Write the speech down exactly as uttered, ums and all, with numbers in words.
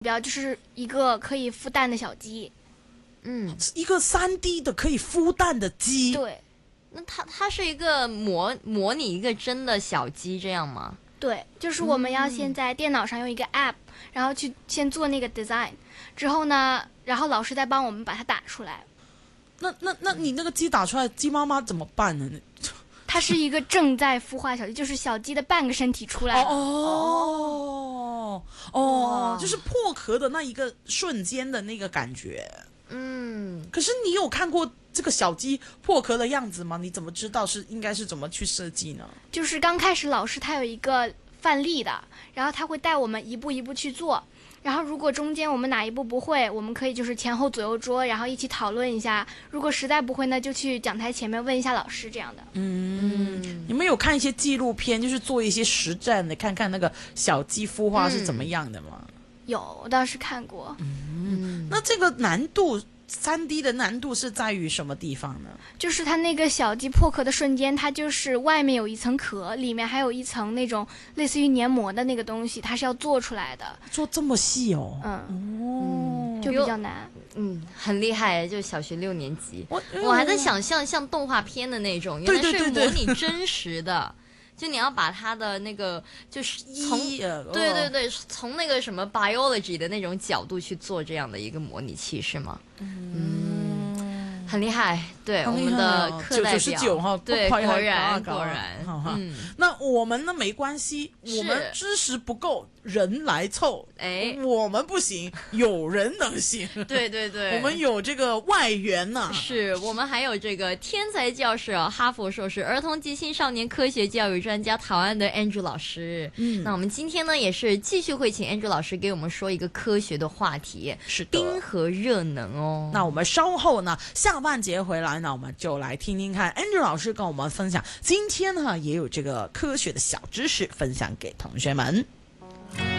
标就是一个可以孵蛋的小鸡。 嗯， 一个三 D 的可以孵蛋的鸡。 对， 那它它是一个模模拟一个真的小鸡这样吗？ 对，就是我们要先在电脑上用一个 app，、嗯、然后去先做那个 design， 之后呢，然后老师再帮我们把它打出来。 那那那你那个鸡打出来，鸡妈妈怎么办呢？ 它是一个正在孵化小鸡，就是小鸡的半个身体出来了。 哦哦哦，就是破壳的那一个瞬间的那个感觉。 嗯， 可是你有看过这个小鸡破壳的样子吗？你怎么知道是应该是怎么去设计呢？ 就是刚开始老师他有一个范例的，然后他会带我们一步一步去做。然后如果中间我们哪一步不会，我们可以就是前后左右桌，然后一起讨论一下。如果实在不会呢，就去讲台前面问一下老师这样的。 嗯，嗯你们有看一些纪录片，就是做一些实战的，看看那个小鸡孵化是怎么样的吗？嗯、 有，我倒是看过。 嗯，那这个难度。三 D 的难度是在于什么地方呢？ 就是它那个小鸡破壳的瞬间，它就是外面有一层壳，里面还有一层那种类似于黏膜的那个东西，它是要做出来的。 做这么细哦？ 嗯，哦，就比较难。 嗯，很厉害，就小学六年级，我我还在想象像动画片的那种，原来是模拟真实的。就你要把它的那个，就是从对对对，从那个什么 biology 的那种角度去做这样的一个模拟器是吗？嗯，很厉害。对，我们的课代表，对，果然果然。 嗯，那我们呢没关系，我们知识不够，人来凑。哎，我们不行，有人能行。 对对对， 我们有这个外援呢。 是我们还有这个天才教师啊，哈佛硕士，儿童及青少年科学教育专家，台湾的 Andrew 老师。嗯，那我们今天呢也是继续会请 Andrew 老师给我们说一个科学的话题， 是冰和热能哦。 那我们稍后呢下半节回来呢，我们就来听听看 Andrew 老师跟我们分享，今天呢也有这个科学的小知识分享给同学们。